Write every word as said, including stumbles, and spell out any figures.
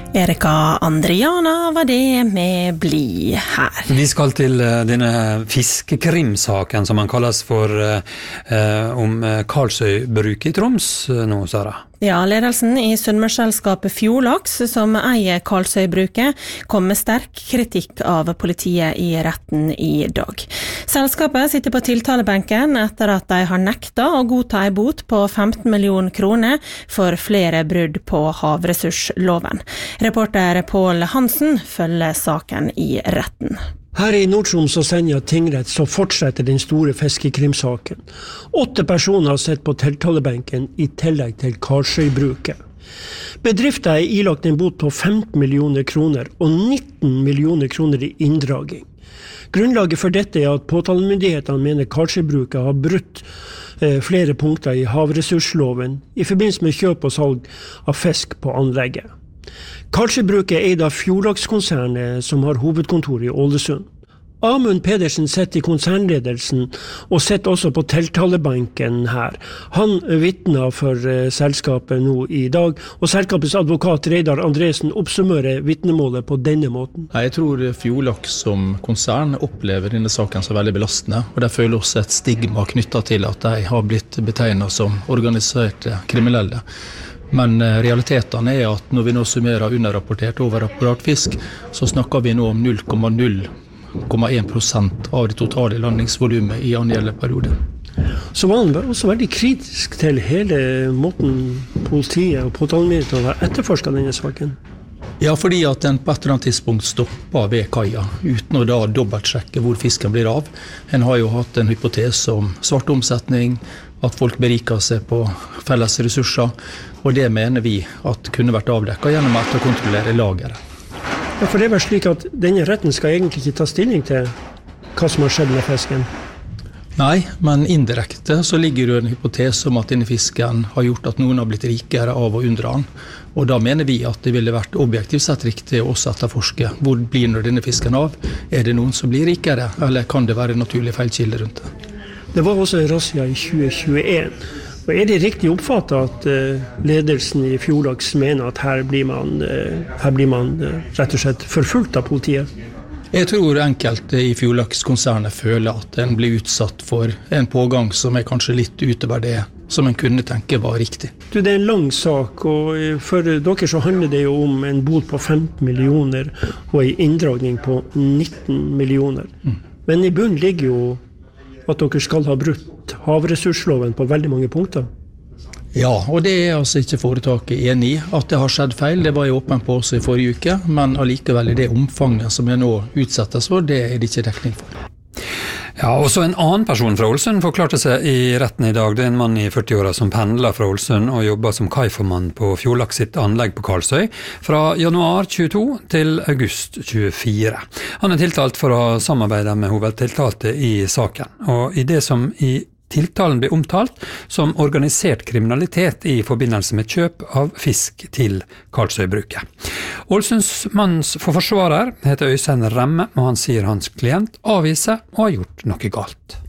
Erika Andriana var det med Bli her. Vi skal til denne fiskekrimsaken som man kalles for eh, om Karlsøybruket i Troms nå, Sara. Ja, ledelsen i Sunnmørsselskapet Fjordlaks, som eier Karlsøybruket, kom med sterk kritikk av politiet i retten i dag. Selskapet sitter på tiltalebenken etter at de har nekta å godta en bot på femten millioner kroner for flere brudd på havressursloven. Reporter Pål Hansen følger saken i retten. Her i Nord-Troms og Senja tingrett så fortsetter den store fiskekrimsaken. Åtte personer har sett på tiltalebenken i tillegg til Karlsøybruket. Bedriften er ilagt en bot på femten millioner kroner og nitten millioner kroner i inndraging. Grunnlaget for dette er at påtalemyndighetene mener Karlsøybruket har brutt eh, flere punkter i havressursloven i forbindelse med kjøp og salg av fisk på anlegget. Karlsøybruket er eid av Fjordlakskonsernet som har hovedkontor i Ålesund. Amund Pedersen sitter i konsernledelsen og sitter også på tiltalebenken her. Han vitner for uh, selskapet nå i dag, og selskapets advokat Reidar Andresen oppsummerer vitnemålet på denne måten. Jeg tror Fjordlaks som konsern opplever denne saken som veldig belastende, og de føler også et stigma knyttet til at de har blitt betegnet som organiserte kriminelle. Men realiteten er at når vi nå summerer underrapportert og overrapportert fisk, så snakker vi nå om null komma null komma én prosent av det totale landingsvolumet i angjeldende periode. Så var han også veldig kritisk til hele måten politiet og påtalemyndighetene har etterforsket denne saken. Ja, fordi at den på et eller annet tidspunkt stopper ved kaia, uten å da dobbeltsjekke hvor fisken blir av. En har jo hatt en hypotese om svart omsetning, at folk beriker seg på felles ressurser, og det mener vi at kunne vært avdekket gjennom at å kontrollere lageret. Ja, for det er vel slik at denne retten skal egentlig ikke ta stilling til hva som har skjedd med fisken? Nei, men indirekte så ligger det en hypotese om at denne fisken har gjort at noen har blitt rikere av å undre han. Og da mener vi at det ville vært objektivt sett riktig å også etterforske. Hvor blir nå denne fisken av? Er det noen som blir rikere, eller kan det være naturlig feilkilde rundt det? Det var også en razzia i tjue tjueen. Og er det riktig oppfattet at uh, ledelsen i Fjordlaks mener at her blir man, uh, her blir man uh, rett og slett forfulgt av politiet? Jeg tror enkelte i Fjordlakskonsernet føler at en blir utsatt for en pågang som er kanskje litt utover det som en kunne tenke var riktig. Du, det er en lang sak, og for dere så handler det jo om en bot på femten millioner og en inndragning på nitten millioner. Mm. Men i bunnen ligger jo at dere skal ha brutt havressursloven på veldig mange punkter. Ja, og det er altså ikke foretaket enig i. At det har skjedd feil, det var jeg åpen på også i forrige uke, men allikevel i det omfanget som jeg nå utsettes for, det er det ikke dekning for. Ja, også en annen person fra Ålesund forklarte seg i retten i dag. Det er en mann i førti-åra som pendler fra Ålesund og jobber som kaiformann på Fjordlaks sitt anlegg på Karlsøy fra januar tjueto til august tjuefire. Han er tiltalt for å samarbeide med hovedtiltalte i saken, og i det som i tiltalen blir omtalt som organisert kriminalitet i forbindelse med kjøp av fisk til Karlsøybruket. Ålesundsmannens forsvarer heter Øystein Remme, og han sier hans klient avviser og har gjort noe galt.